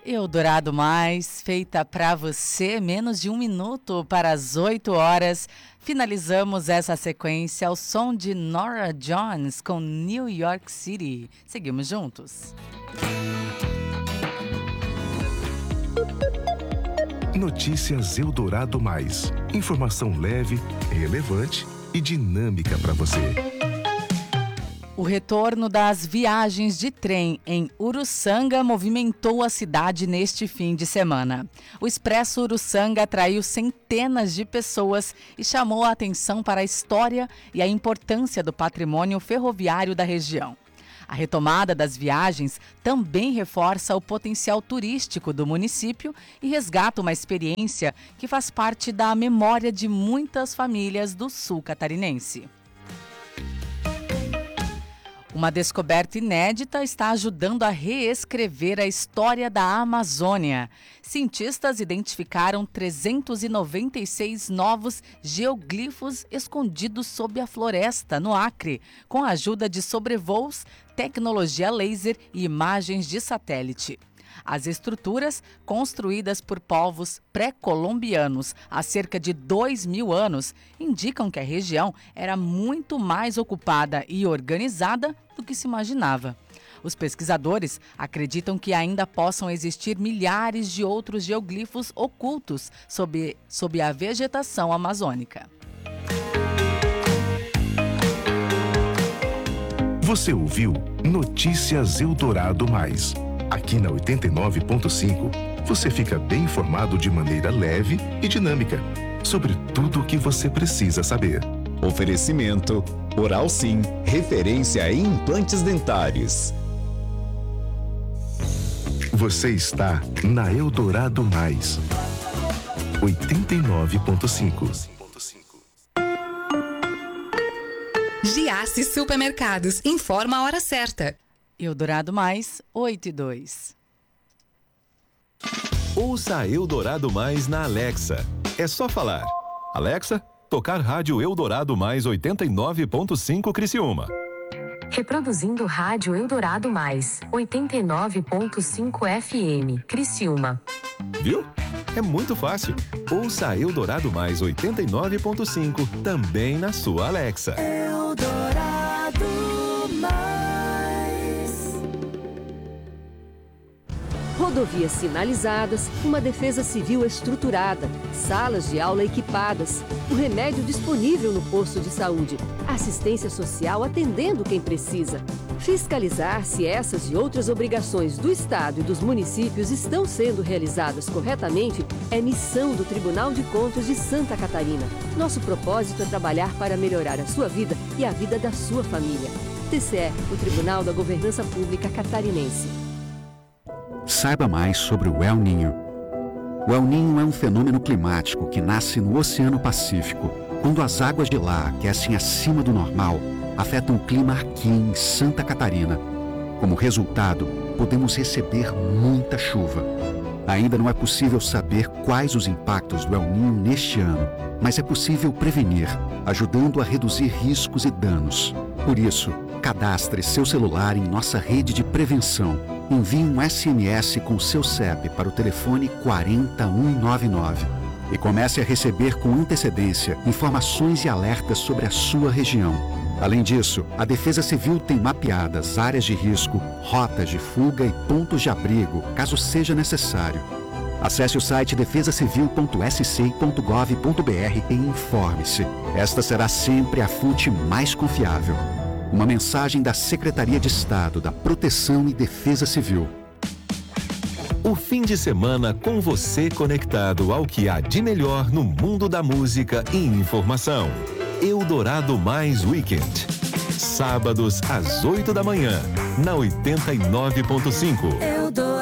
Eldorado Mais, feita para você, menos de 1 minuto para as 8 horas. Finalizamos essa sequência ao som de Norah Jones com New York City. Seguimos juntos. Notícias Eldorado Mais. Informação leve, relevante e dinâmica para você. O retorno das viagens de trem em Uruçanga movimentou a cidade neste fim de semana. O Expresso Uruçanga atraiu centenas de pessoas e chamou a atenção para a história e a importância do patrimônio ferroviário da região. A retomada das viagens também reforça o potencial turístico do município e resgata uma experiência que faz parte da memória de muitas famílias do sul catarinense. Uma descoberta inédita está ajudando a reescrever a história da Amazônia. Cientistas identificaram 396 novos geoglifos escondidos sob a floresta, no Acre, com a ajuda de sobrevoos, tecnologia laser e imagens de satélite. As estruturas, construídas por povos pré-colombianos há cerca de 2.000 anos, indicam que a região era muito mais ocupada e organizada do que se imaginava. Os pesquisadores acreditam que ainda possam existir milhares de outros geoglifos ocultos sob a vegetação amazônica. Você ouviu Notícias Eldorado Mais. Aqui na 89.5, você fica bem informado de maneira leve e dinâmica sobre tudo o que você precisa saber. Oferecimento Oral Sim, referência em implantes dentários. Você está na Eldorado Mais. 89.5. Giasse Supermercados, informa a hora certa. Eldorado Mais, 8:02. Ouça Eldorado Mais na Alexa. É só falar: Alexa, tocar rádio Eldorado Mais 89.5 Criciúma. Reproduzindo rádio Eldorado Mais 89.5 FM Criciúma. Viu? É muito fácil. Ouça Eldorado Mais 89.5 também na sua Alexa. Eldorado Mais. Rodovias sinalizadas, uma defesa civil estruturada, salas de aula equipadas, o remédio disponível no posto de saúde, assistência social atendendo quem precisa. Fiscalizar se essas e outras obrigações do Estado e dos municípios estão sendo realizadas corretamente é missão do Tribunal de Contas de Santa Catarina. Nosso propósito é trabalhar para melhorar a sua vida e a vida da sua família. TCE, o Tribunal da Governança Pública Catarinense. Saiba mais sobre o El Niño. O El Niño é um fenômeno climático que nasce no Oceano Pacífico, quando as águas de lá aquecem acima do normal, afetam o clima aqui em Santa Catarina. Como resultado, podemos receber muita chuva. Ainda não é possível saber quais os impactos do El Niño neste ano, mas é possível prevenir, ajudando a reduzir riscos e danos. Por isso, cadastre seu celular em nossa rede de prevenção. Envie um SMS com seu CEP para o telefone 40199 e comece a receber com antecedência informações e alertas sobre a sua região. Além disso, a Defesa Civil tem mapeadas áreas de risco, rotas de fuga e pontos de abrigo, caso seja necessário. Acesse o site defesacivil.sc.gov.br e informe-se. Esta será sempre a fonte mais confiável. Uma mensagem da Secretaria de Estado da Proteção e Defesa Civil. O fim de semana com você conectado ao que há de melhor no mundo da música e informação. Eldorado Mais Weekend. Sábados às 8 da manhã, na 89.5.